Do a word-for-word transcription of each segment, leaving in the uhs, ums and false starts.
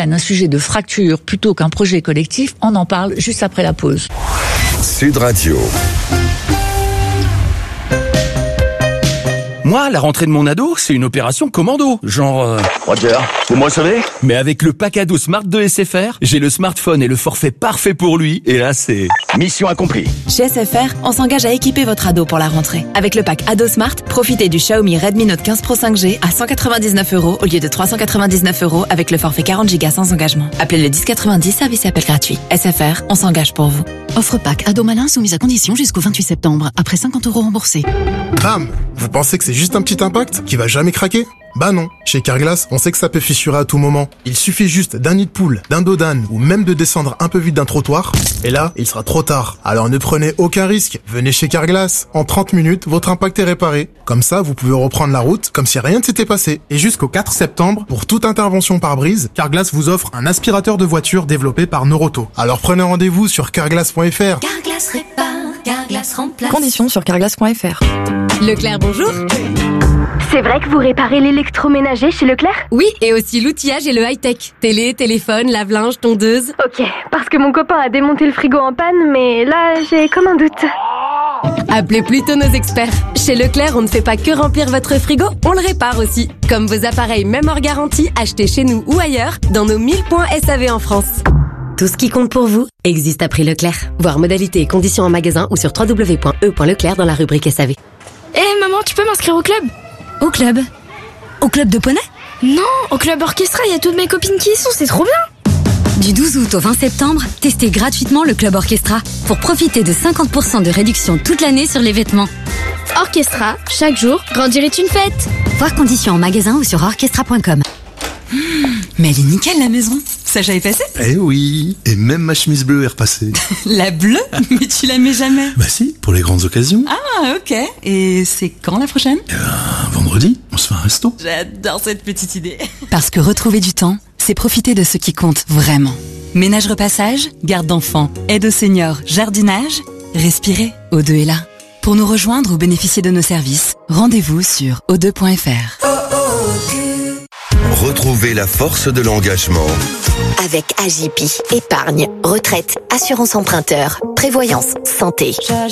devienne un sujet de fracture plutôt qu'un projet collectif, on en parle juste après la pause. Sud Radio. Moi, la rentrée de mon ado, c'est une opération commando. Genre... Euh... Roger, vous me recevez ? Mais avec le pack ado Smart de S F R, j'ai le smartphone et le forfait parfait pour lui. Et là, c'est... Mission accomplie. Chez S F R, on s'engage à équiper votre ado pour la rentrée. Avec le pack Ado Smart, profitez du Xiaomi Redmi Note quinze Pro cinq G à cent quatre-vingt-dix-neuf euros au lieu de trois cent quatre-vingt-dix-neuf euros avec le forfait quarante gigas sans engagement. Appelez le dix quatre-vingt-dix, service et appel gratuit. S F R, on s'engage pour vous. Offre pack Ado Malin soumise à condition jusqu'au vingt-huit septembre, après cinquante euros remboursés. Bam! Vous pensez que c'est juste un petit impact qui va jamais craquer? Bah non. Chez Carglass, on sait que ça peut fissurer à tout moment. Il suffit juste d'un nid de poule, d'un dos d'âne ou même de descendre un peu vite d'un trottoir. Et là, il sera trop tard. Alors ne prenez aucun risque. Venez chez Carglass. En trente minutes, votre impact est réparé. Comme ça, vous pouvez reprendre la route comme si rien ne s'était passé. Et jusqu'au quatre septembre, pour toute intervention par brise, Carglass vous offre un aspirateur de voiture développé par Neuroto. Alors prenez rendez-vous sur carglass point f r. Carglass répare, Carglass remplace. Conditions sur carglass point f r. Leclerc, bonjour. C'est vrai que vous réparez l'électroménager chez Leclerc ? Oui, et aussi l'outillage et le high-tech. Télé, téléphone, lave-linge, tondeuse. Ok, parce que mon copain a démonté le frigo en panne, mais là, j'ai comme un doute. Appelez plutôt nos experts. Chez Leclerc, on ne fait pas que remplir votre frigo, on le répare aussi. Comme vos appareils, même hors garantie, achetés chez nous ou ailleurs, dans nos mille points S A V en France. Tout ce qui compte pour vous existe à prix Leclerc. Voir modalités et conditions en magasin ou sur w w w point e point leclerc dans la rubrique S A V. Eh hey, maman, tu peux m'inscrire au club ? Au club ? Au club de poney ? Non, au club orchestra, il y a toutes mes copines qui y sont, c'est trop bien. Du douze août au vingt septembre, testez gratuitement le club orchestra pour profiter de cinquante pour cent de réduction toute l'année sur les vêtements. Orchestra, chaque jour, grandir est une fête. Voir conditions en magasin ou sur orchestra point com. Mmh, mais elle est nickel la maison. Ça j'avais passé ? Eh oui, et même ma chemise bleue est repassée. La bleue ? Mais tu la mets jamais. Bah si, pour les grandes occasions. Ah ok, et c'est quand la prochaine ? Eh ben, vendredi, on se fait un resto. J'adore cette petite idée. Parce que retrouver du temps, c'est profiter de ce qui compte vraiment. Ménage repassage, garde d'enfants, aide aux seniors, jardinage, respirez, O deux est là. Pour nous rejoindre ou bénéficier de nos services, rendez-vous sur o deux point f r. Retrouvez la force de l'engagement. Avec A J P. Épargne, retraite, assurance emprunteur, prévoyance, santé.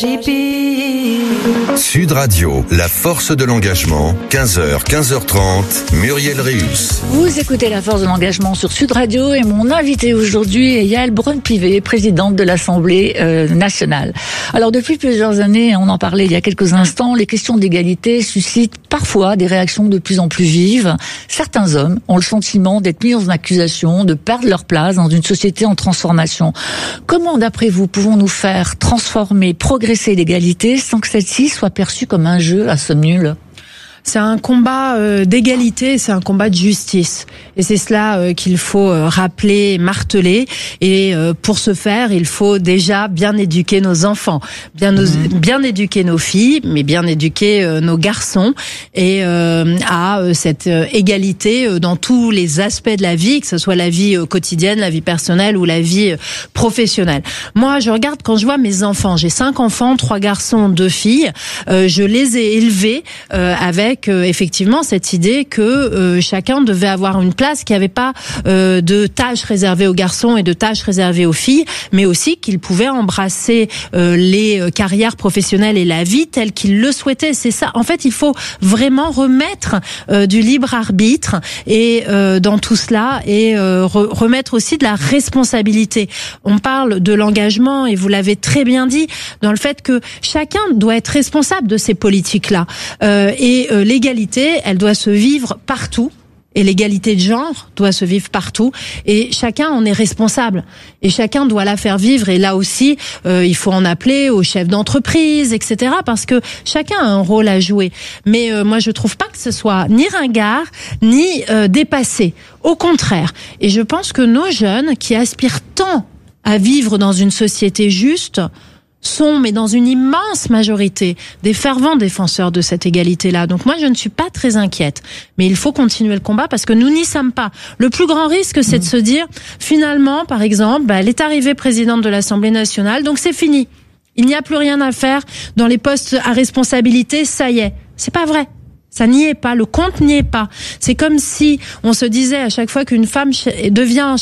Sud Radio, la force de l'engagement, quinze heures, quinze heures trente, Muriel Réus. Vous écoutez la force de l'engagement sur Sud Radio et mon invité aujourd'hui est Yaël Braun-Pivet, présidente de l'Assemblée euh, nationale. Alors depuis plusieurs années, on en parlait il y a quelques instants, les questions d'égalité suscitent parfois des réactions de plus en plus vives. Certains hommes ont le sentiment d'être mis en accusation, de perdre leur place dans une société en transformation. Comment, d'après vous, pouvons-nous faire transformer, progresser l'égalité sans que celle-ci soit perçue comme un jeu à somme nulle ? C'est un combat euh, d'égalité, c'est un combat de justice. Et c'est cela euh, qu'il faut euh, rappeler, marteler. Et euh, pour ce faire, il faut déjà bien éduquer nos enfants, bien, nos, mmh. bien éduquer nos filles, mais bien éduquer euh, nos garçons et euh, à euh, cette euh, égalité euh, dans tous les aspects de la vie, que ce soit la vie euh, quotidienne, la vie personnelle ou la vie euh, professionnelle. Moi, je regarde quand je vois mes enfants. J'ai cinq enfants, trois garçons, deux filles. Euh, je les ai élevés euh, avec avec euh, effectivement cette idée que euh, chacun devait avoir une place, qu'il n'y avait pas euh, de tâches réservées aux garçons et de tâches réservées aux filles, mais aussi qu'ils pouvaient embrasser euh, les carrières professionnelles et la vie telle qu'ils le souhaitaient. C'est ça. En fait, il faut vraiment remettre euh, du libre arbitre et euh, dans tout cela et euh, re- remettre aussi de la responsabilité. On parle de l'engagement et vous l'avez très bien dit dans le fait que chacun doit être responsable de ces politiques-là. Euh, et euh, l'égalité, elle doit se vivre partout. Et l'égalité de genre doit se vivre partout. Et chacun en est responsable. Et chacun doit la faire vivre. Et là aussi, euh, il faut en appeler aux chefs d'entreprise, et cetera. Parce que chacun a un rôle à jouer. Mais euh, moi, je trouve pas que ce soit ni ringard, ni euh, dépassé. Au contraire. Et je pense que nos jeunes qui aspirent tant à vivre dans une société juste sont, mais dans une immense majorité, des fervents défenseurs de cette égalité-là. Donc moi, je ne suis pas très inquiète. Mais il faut continuer le combat parce que nous n'y sommes pas. Le plus grand risque, c'est mmh. de se dire, finalement, par exemple, bah, elle est arrivée présidente de l'Assemblée nationale, donc c'est fini. Il n'y a plus rien à faire dans les postes à responsabilité, ça y est. C'est pas vrai. Ça n'y est pas, le compte n'y est pas. C'est comme si on se disait à chaque fois qu'une femme devient